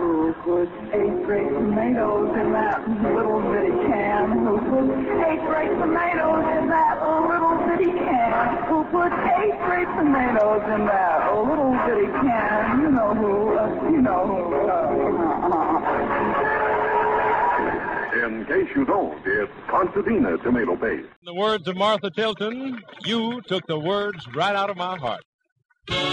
Who put 8 great tomatoes in that little bitty can? Who put 8 great tomatoes in that little bitty can? Who put 8 great tomatoes in that little bitty can? You know who, you know who. In case you don't, it's Constantina tomato paste. In the words of Martha Tilton, you took the words right out of my heart.